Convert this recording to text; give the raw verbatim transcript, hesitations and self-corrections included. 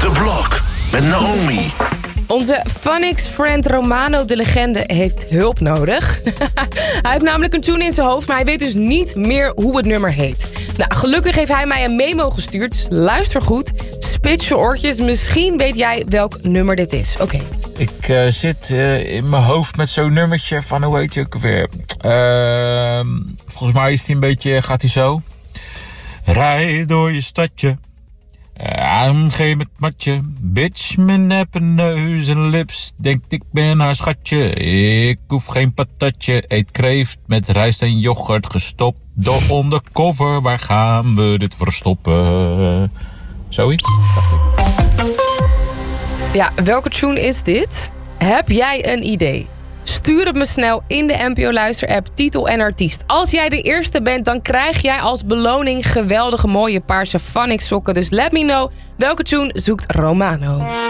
The Block met Naomi. Onze Phonics-friend Romano de Legende heeft hulp nodig. Hij heeft namelijk een tune in zijn hoofd, maar hij weet dus niet meer hoe het nummer heet. Nou, gelukkig heeft hij mij een memo gestuurd, dus luister goed. Spits je oortjes, misschien weet jij welk nummer dit is. Oké. Okay. Ik uh, zit uh, in mijn hoofd met zo'n nummertje van, hoe heet je ook alweer? Uh, volgens mij is die een beetje, gaat hij zo. Rij door je stadje. A M G met matje, bitch met neppe neus en lips. Denkt ik ben haar schatje, ik hoef geen patatje. Eet kreeft met rijst en yoghurt gestopt. Door undercover, waar gaan we dit verstoppen? Zoiets? Ja, welke tune is dit? Heb jij een idee? Stuur het me snel in de N P O Luister app, titel en artiest. Als jij de eerste bent, dan krijg jij als beloning geweldige mooie paarse Phonics sokken. Dus let me know welke tune zoekt Romano.